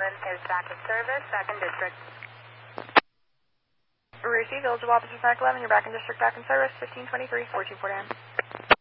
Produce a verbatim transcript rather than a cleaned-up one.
eleven is back in service, back in district. Receive, Village of Wapa's Pacific eleven, you're back in district, back in service, fifteen twenty-three, four two four down.